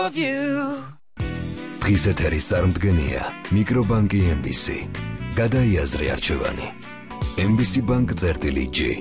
დღის ეთერის წარმდგენია მიკრობანკი MBC. გადაიაზრე არჩევანი. MBC Bank წერტილი G.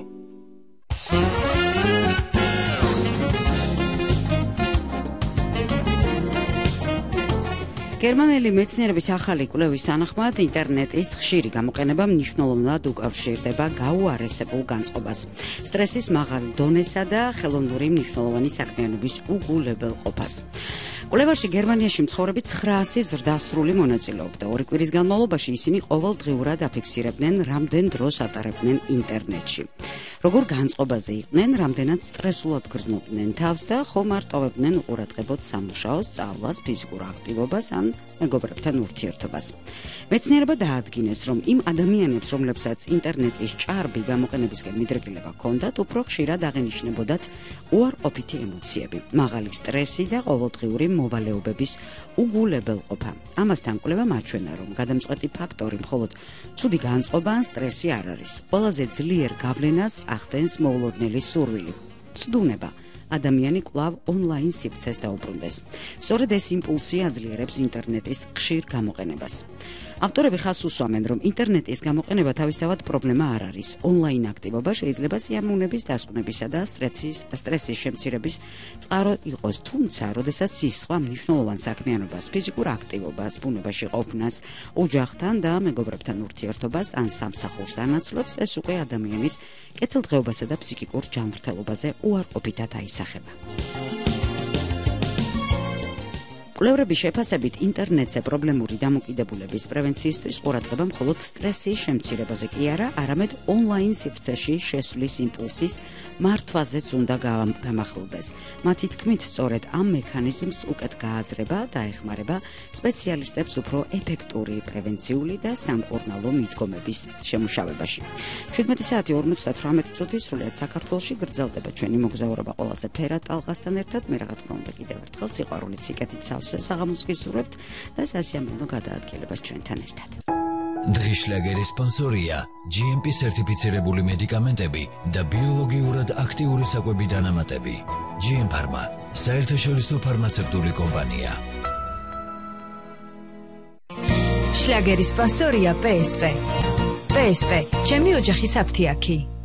გერმანელი მეცნიერების ახალი კვლევის თანახმად ინტერნეტის ხშირი გამოყენება მნიშვნელოვნად უკავშირდება გაუარესებულ განწყობას, სტრესის მაღალ დონესა და ხელოვნური მნიშვნელოვანი საქმიანობის უგულებელყოფას. კვლევაში გერმანიაში მცხოვრები 900 ზრდასრული მონაწილეობდა. 2 კვირის განმავლობაში ისინი ყოველდღიურად აფიქსირებდნენ, რამდენ დროს ატარებდნენ ინტერნეტში. როგორ განწყობაზე იყვნენ, რამდენად სტრესულად გრძნობდნენ თავს და ხომ არ ტოვებდნენ უყურადღებოდ სამუშაოს, სწავლას, ფიზიკურ აქტივობას ან მეგობრებთან ურთიერთობას. მეცნიერება დაადგინეს, რომ იმ ადამიანებს, რომლებსაც ინტერნეტის ჭარბი გამოყენებისკენ მიდრეკილება ჰქონდათ, უფრო ხშირად აღენიშნებოდათ უარყოფითი ემოციები, მაღალი სტრესი და ყოველდღიური მოვალეობების უგულებელყოფა. ამასთან კვლევა მაჩვენა, რომ გადამწყვეტი ფაქტორი მხოლოდ ცუდი განწყობა ან სტრესი არ არის. ყველაზე ძლიერ გავლენას ახდენს მოულოდნელი სურვილი, ცდუნება. ადამიანი კვლავ ონლაინ სივრცეს დაუბრუნდეს. სწორედ ეს იმპულსი აძლიერებს ინტერნეტის ხშირ გამოყენებას. ავტორები ხაზს უსვამენ, რომ ინტერნეტის გამოყენება თავისთავად პრობლემა არ არის. ონლაინ აქტივობა შეიძლება სიამოვნების დასკვნებისა და სტრესის შემცირების წყარო იყოს, თუმცა, როდესაც ის სხვა მნიშვნელოვან საქმიანობას, ფიზიკურ აქტივობას, ბუნებაში ყოფნას, ოჯახთან და მეგობრებთან ურთიერთობას ან სამსახურს ანაცვლებს, ეს უკვე ადამიანის კეთილდღეობასა და ფსიქიკურ ჯანმრთელობაზე უარყოფითად აისახება. კვლევრების შეფასებით ინტერნეტზე პრობლემური დამოკიდებულების პრევენციისთვის ყურადღება მხოლოდ სტრესის შემცირებაზე კი არა, არამედ ონლაინ სივრცეში შესვლის იმპულსის მართვაზეც უნდა გამახვილდეს. მათი თქმით, სწორედ ამ მექანიზმს უკეთ გააზრება და ეხმარება სპეციალისტებს უფრო ეფექტური პრევენციული და სამკურნალო მიდგომების შემუშავებაში. 17 საათი 58 წუთი სრულიად საქართველოში გრძელდება ჩვენი მოგზაურობა ყველაზე ფერად ტალღასთან ერთად. მე რა თქმა უნდა კიდევ ერთხელ სიყვარულით სიკეთით სავს საღამოს გისურვებთ და სასიამოვნო გადაადგილებას ჩვენთან ერთად. დღის შლაგერის სპონსორია GMP სერტიფიცირებული მედიკამენტები და ბიოლოგიურად აქტიური საკვები დანამატები. GM Pharma, საერთაშორისო ფარმაცევტული კომპანია. შლაგერის სპონსორია PSP. PSP, ჩემი ოჯახის აფთიაქი.